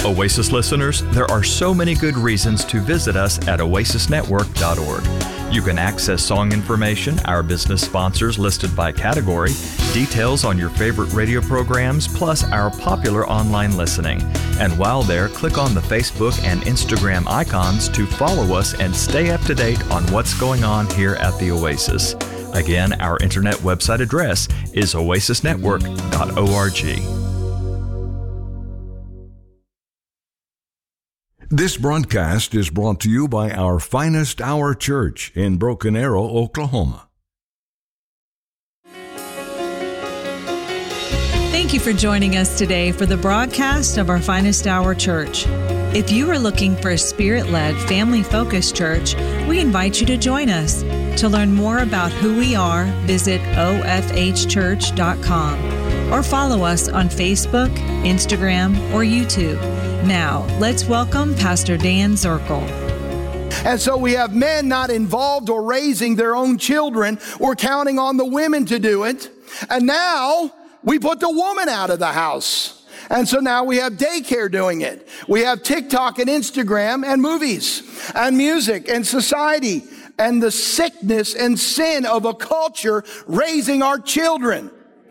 Oasis listeners, there are so many good reasons to visit us at oasisnetwork.org. You can access song information, our business sponsors listed by category, details on your favorite radio programs, plus our popular online listening. And while there, click on the Facebook and Instagram icons to follow us and stay up to date on what's going on here at the Oasis. Again, our internet website address is oasisnetwork.org. This broadcast is brought to you by our Finest Hour Church in Broken Arrow, Oklahoma. Thank you for joining us today for the broadcast of our Finest Hour Church. If you are looking for a Spirit-led, family-focused church, we invite you to join us. To learn more about who we are, visit ofhchurch.com or follow us on Facebook, Instagram, or YouTube. Now, let's welcome Pastor Dan Zirkle. And so we have men not involved or raising their own children. We're counting on the women to do it. And now we put the woman out of the house. And so now we have daycare doing it. We have TikTok and Instagram and movies and music and society and the sickness and sin of a culture raising our children.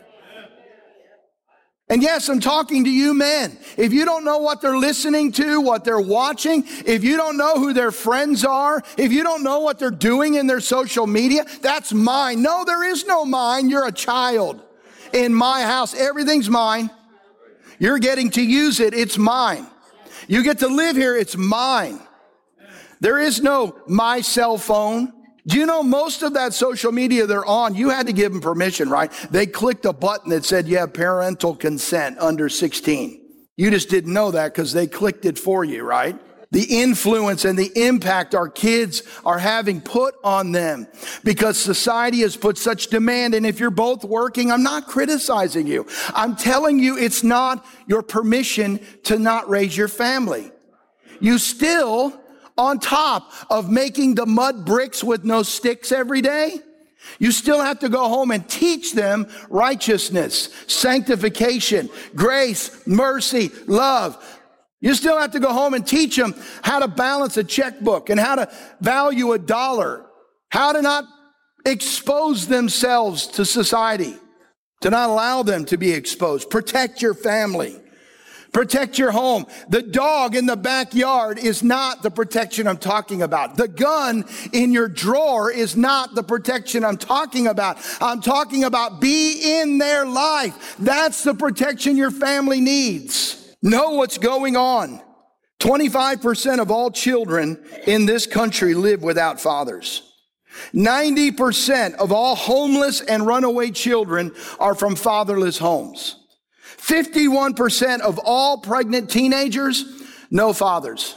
And yes, I'm talking to you men. If you don't know what they're listening to, what they're watching, if you don't know who their friends are, if you don't know what they're doing in their social media, that's mine. No, there is no mine. You're a child. In my house, everything's mine. You're getting to use it. It's mine. You get to live here. It's mine. There is no my cell phone. Do you know most of that social media they're on, you had to give them permission, right? They clicked a button that said you have parental consent under 16. You just didn't know that because they clicked it for you, right? The influence and the impact our kids are having put on them because society has put such demand. And if you're both working, I'm not criticizing you. I'm telling you it's not your permission to not raise your family. You still, on top of making the mud bricks with no sticks every day, you still have to go home and teach them righteousness, sanctification, grace, mercy, love. You still have to go home and teach them how to balance a checkbook and how to value a dollar, how to not expose themselves to society, to not allow them to be exposed. Protect your family. Protect your home. The dog in the backyard is not the protection I'm talking about. The gun in your drawer is not the protection I'm talking about. I'm talking about be in their life. That's the protection your family needs. Know what's going on. 25% of all children in this country live without fathers. 90% of all homeless and runaway children are from fatherless homes. 51% of all pregnant teenagers, no fathers.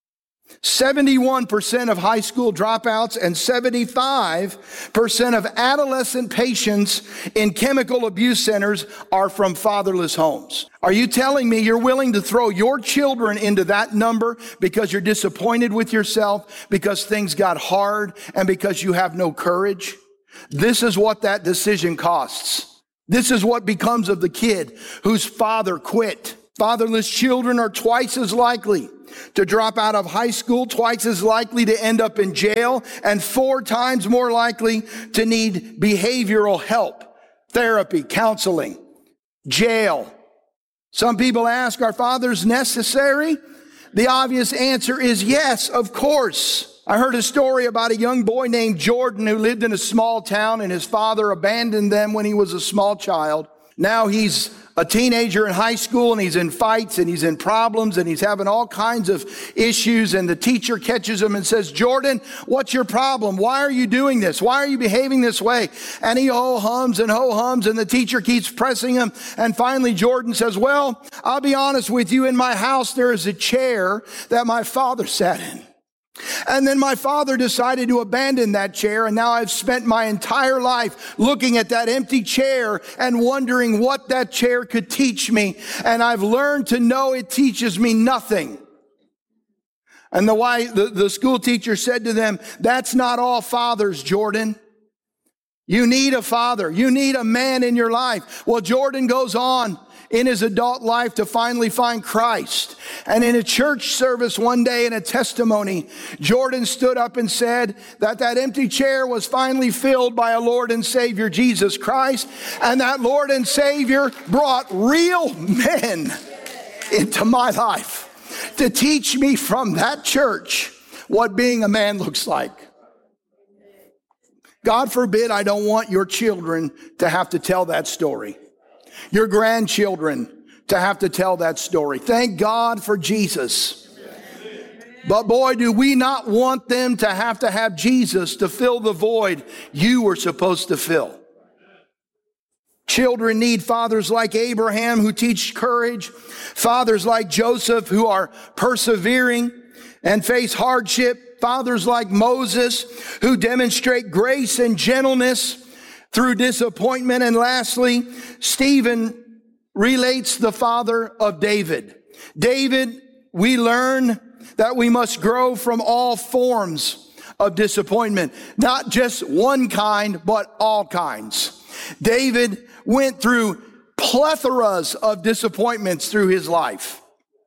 71% of high school dropouts and 75% of adolescent patients in chemical abuse centers are from fatherless homes. Are you telling me you're willing to throw your children into that number because you're disappointed with yourself, because things got hard, and because you have no courage? This is what that decision costs. This is what becomes of the kid whose father quit. Fatherless children are twice as likely to drop out of high school, twice as likely to end up in jail, and 4 times more likely to need behavioral help, therapy, counseling, jail. Some people ask, are fathers necessary? The obvious answer is yes, of course. I heard a story about a young boy named Jordan who lived in a small town and his father abandoned them when he was a small child. Now he's a teenager in high school and he's in fights and he's in problems and he's having all kinds of issues, and the teacher catches him and says, Jordan, what's your problem? Why are you doing this? Why are you behaving this way? And he ho-hums and the teacher keeps pressing him, and finally Jordan says, well, I'll be honest with you, in my house there is a chair that my father sat in. And then my father decided to abandon that chair, and now I've spent my entire life looking at that empty chair and wondering what that chair could teach me, and I've learned to know it teaches me nothing. And the school teacher said to them, that's not all fathers, Jordan. You need a father. You need a man in your life. Well, Jordan goes on in his adult life to finally find Christ. And in a church service one day in a testimony, Jordan stood up and said that empty chair was finally filled by a Lord and Savior, Jesus Christ. And that Lord and Savior brought real men into my life to teach me from that church what being a man looks like. God forbid I don't want your children to have to tell that story. Your grandchildren to have to tell that story. Thank God for Jesus. But boy, do we not want them to have Jesus to fill the void you were supposed to fill. Children need fathers like Abraham who teach courage, fathers like Joseph who are persevering and face hardship, fathers like Moses who demonstrate grace and gentleness through disappointment. And lastly, Stephen relates the father of David. David, we learn that we must grow from all forms of disappointment, not just one kind, but all kinds. David went through plethoras of disappointments through his life.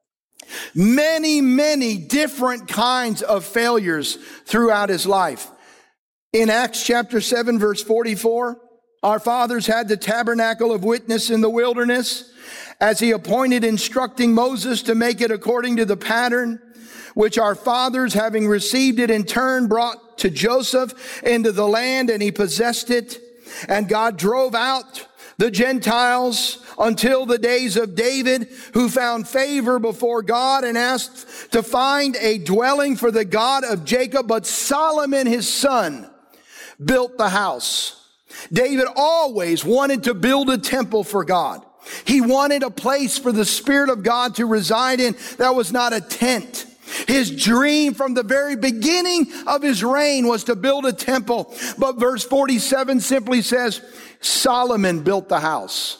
Many, many different kinds of failures throughout his life. In Acts chapter 7, verse 44, our fathers had the tabernacle of witness in the wilderness, as he appointed, instructing Moses to make it according to the pattern, which our fathers, having received it in turn, brought to Joseph into the land, and he possessed it. And God drove out the Gentiles until the days of David, who found favor before God and asked to find a dwelling for the God of Jacob. But Solomon, his son, built the house. David always wanted to build a temple for God. He wanted a place for the Spirit of God to reside in that was not a tent. His dream from the very beginning of his reign was to build a temple. But verse 47 simply says, Solomon built the house.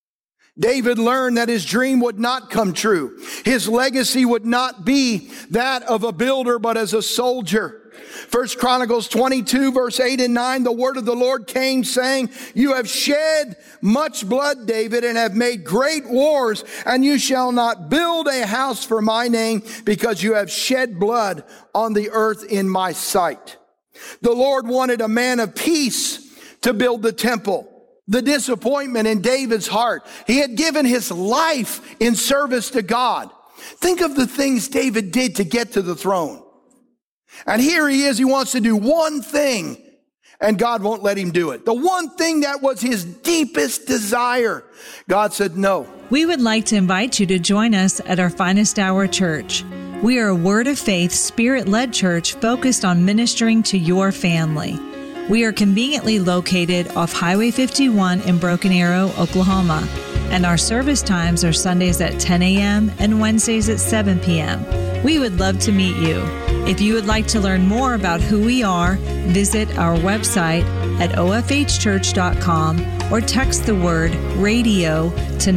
David learned that his dream would not come true. His legacy would not be that of a builder, but as a soldier. 1 Chronicles 22, verse 8 and 9, the word of the Lord came saying, you have shed much blood, David, and have made great wars, and you shall not build a house for my name, because you have shed blood on the earth in my sight. The Lord wanted a man of peace to build the temple. The disappointment in David's heart. He had given his life in service to God. Think of the things David did to get to the throne. And here he is, he wants to do one thing, and God won't let him do it. The one thing that was his deepest desire. God said no. We would like to invite you to join us at our Finest Hour Church. We are a Word of Faith, Spirit-led church focused on ministering to your family. We are conveniently located off Highway 51 in Broken Arrow, Oklahoma, and our service times are Sundays at 10 a.m. and Wednesdays at 7 p.m. We would love to meet you. If you would like to learn more about who we are, visit our website at ofhchurch.com or text the word radio to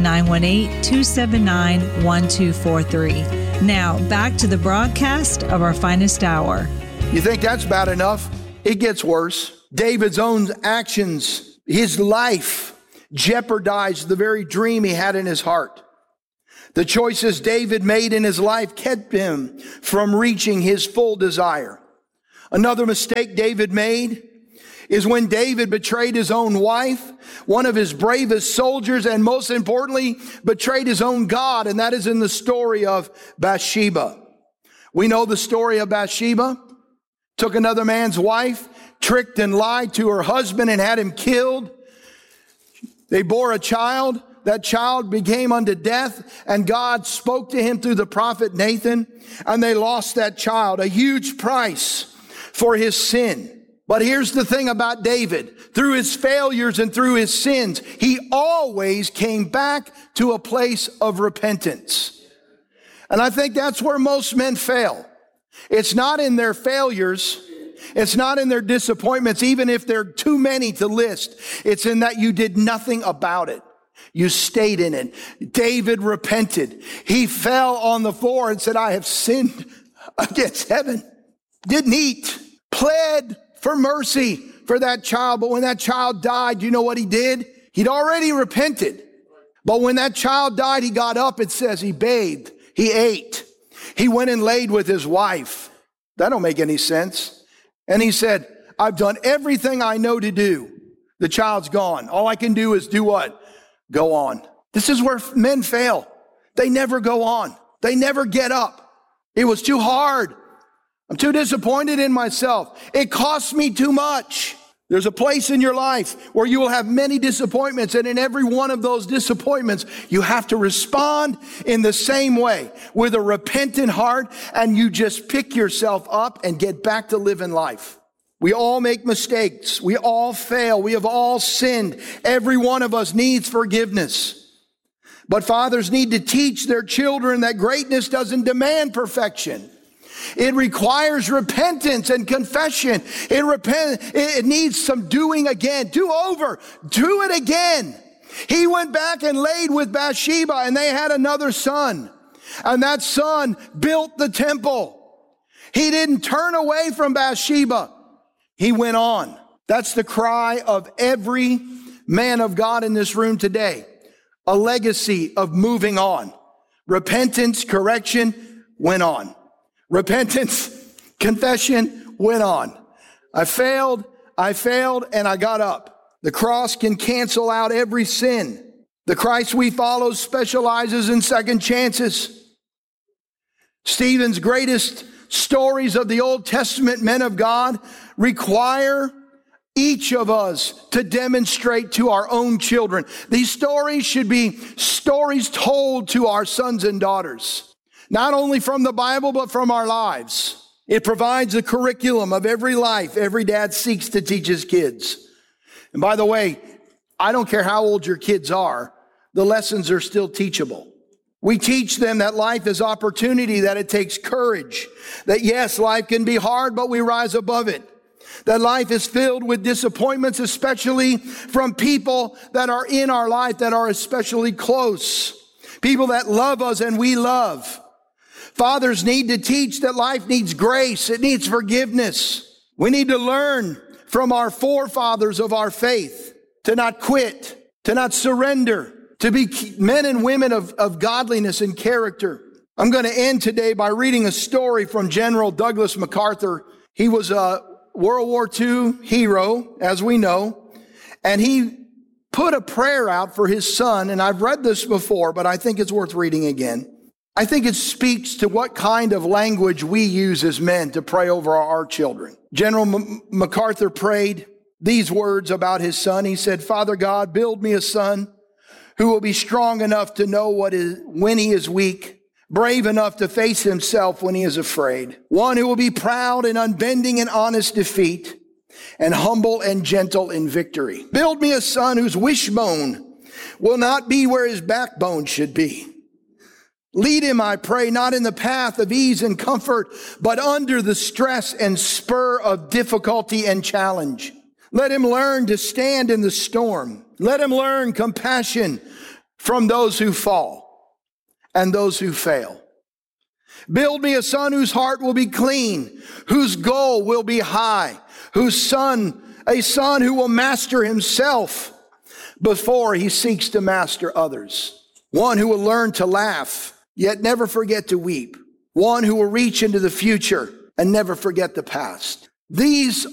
918-279-1243. Now, back to the broadcast of our Finest Hour. You think that's bad enough? It gets worse. David's own actions, his life, jeopardized the very dream he had in his heart. The choices David made in his life kept him from reaching his full desire. Another mistake David made is when David betrayed his own wife, one of his bravest soldiers, and most importantly, betrayed his own God, and that is in the story of Bathsheba. We know the story of Bathsheba. Took another man's wife, tricked and lied to her husband and had him killed. They bore a child. That child became unto death, and God spoke to him through the prophet Nathan, and they lost that child, a huge price for his sin. But here's the thing about David. Through his failures and through his sins, he always came back to a place of repentance. And I think that's where most men fail. It's not in their failures. It's not in their disappointments, even if there are too many to list. It's in that you did nothing about it. You stayed in it. David repented. He fell on the floor and said, I have sinned against heaven. Didn't eat. Pled for mercy for that child. But when that child died, you know what he did? He'd already repented. But when that child died, he got up, it says he bathed, he ate, he went and laid with his wife. That don't make any sense. And he said, I've done everything I know to do. The child's gone. All I can do is do what? Go on. This is where men fail. They never go on. They never get up. It was too hard. I'm too disappointed in myself. It costs me too much. There's a place in your life where you will have many disappointments, and in every one of those disappointments, you have to respond in the same way, with a repentant heart, and you just pick yourself up and get back to living life. We all make mistakes. We all fail. We have all sinned. Every one of us needs forgiveness. But fathers need to teach their children that greatness doesn't demand perfection. It requires repentance and confession. It needs some doing again. Do over. Do it again. He went back and laid with Bathsheba, and they had another son. And that son built the temple. He didn't turn away from Bathsheba. He went on. That's the cry of every man of God in this room today. A legacy of moving on. Repentance, correction, went on. Repentance, confession, went on. I failed, and I got up. The cross can cancel out every sin. The Christ we follow specializes in second chances. Stephen's greatest stories of the Old Testament men of God require each of us to demonstrate to our own children. These stories should be stories told to our sons and daughters. Not only from the Bible, but from our lives. It provides a curriculum of every life every dad seeks to teach his kids. And by the way, I don't care how old your kids are, the lessons are still teachable. We teach them that life is opportunity, that it takes courage, that yes, life can be hard, but we rise above it. That life is filled with disappointments, especially from people that are in our life that are especially close. People that love us and we love. Fathers need to teach that life needs grace. It needs forgiveness. We need to learn from our forefathers of our faith to not quit, to not surrender, to be men and women of godliness and character. I'm going to end today by reading a story from General Douglas MacArthur. He was a World War II hero, as we know, and he put a prayer out for his son, and I've read this before, but I think it's worth reading again. I think it speaks to what kind of language we use as men to pray over our children. General MacArthur prayed these words about his son. He said, Father God, build me a son who will be strong enough to know when he is weak, brave enough to face himself when he is afraid, one who will be proud and unbending in honest defeat, and humble and gentle in victory. Build me a son whose wishbone will not be where his backbone should be. Lead him, I pray, not in the path of ease and comfort, but under the stress and spur of difficulty and challenge. Let him learn to stand in the storm. Let him learn compassion from those who fall and those who fail. Build me a son whose heart will be clean, whose goal will be high, a son who will master himself before he seeks to master others. One who will learn to laugh, yet never forget to weep. One who will reach into the future and never forget the past. These